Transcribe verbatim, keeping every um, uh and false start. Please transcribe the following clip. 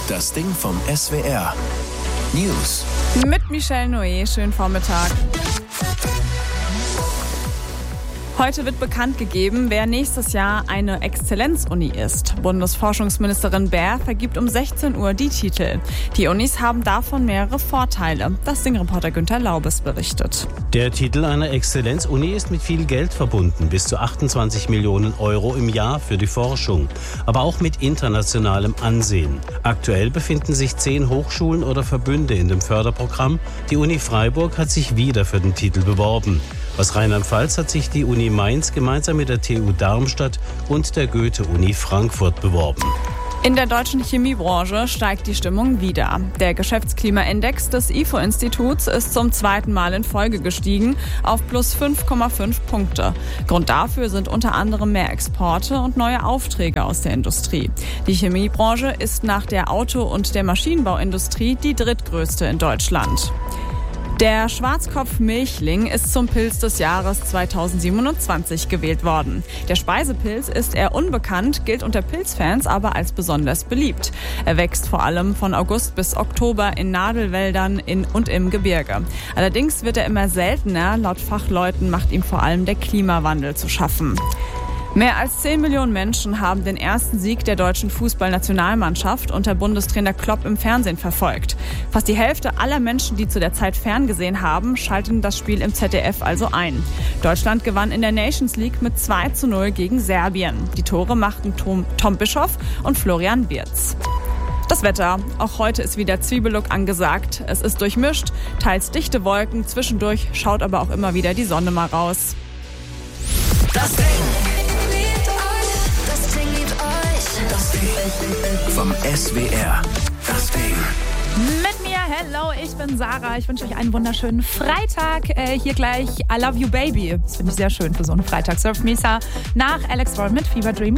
Das Ding vom S W R. News. Mit Michelle Noé, schönen Vormittag. Heute wird bekannt gegeben, wer nächstes Jahr eine Exzellenzuni ist. Bundesforschungsministerin Baer vergibt um sechzehn Uhr die Titel. Die Unis haben davon mehrere Vorteile. Das Ding-Reporter Günther Laubes berichtet. Der Titel einer Exzellenzuni ist mit viel Geld verbunden, bis zu achtundzwanzig Millionen Euro im Jahr für die Forschung, aber auch mit internationalem Ansehen. Aktuell befinden sich zehn Hochschulen oder Verbünde in dem Förderprogramm. Die Uni Freiburg hat sich wieder für den Titel beworben. Aus Rheinland-Pfalz hat sich die Uni Mainz gemeinsam mit der T U Darmstadt und der Goethe-Uni Frankfurt beworben. In der deutschen Chemiebranche steigt die Stimmung wieder. Der Geschäftsklimaindex des I F O-Instituts ist zum zweiten Mal in Folge gestiegen auf plus fünf Komma fünf Punkte. Grund dafür sind unter anderem mehr Exporte und neue Aufträge aus der Industrie. Die Chemiebranche ist nach der Auto- und der Maschinenbauindustrie die drittgrößte in Deutschland. Der Schwarzkopf-Milchling ist zum Pilz des Jahres zweitausendsiebenundzwanzig gewählt worden. Der Speisepilz ist eher unbekannt, gilt unter Pilzfans aber als besonders beliebt. Er wächst vor allem von August bis Oktober in Nadelwäldern in und im Gebirge. Allerdings wird er immer seltener. Laut Fachleuten macht ihm vor allem der Klimawandel zu schaffen. Mehr als zehn Millionen Menschen haben den ersten Sieg der deutschen Fußballnationalmannschaft unter Bundestrainer Klopp im Fernsehen verfolgt. Fast die Hälfte aller Menschen, die zu der Zeit ferngesehen haben, schalteten das Spiel im Z D F also ein. Deutschland gewann in der Nations League mit zwei zu null gegen Serbien. Die Tore machten Tom, Tom Bischoff und Florian Wirtz. Das Wetter. Auch heute ist wieder Zwiebellook angesagt. Es ist durchmischt, teils dichte Wolken, zwischendurch schaut aber auch immer wieder die Sonne mal raus. Das Ding. Das Ding vom S W R. Das Ding. Mit mir, hello, ich bin Sarah. Ich wünsche euch einen wunderschönen Freitag. Äh, hier gleich I Love You Baby. Das finde ich sehr schön für so einen Freitag. Surf Mesa nach Alex Roll mit Fever Dream.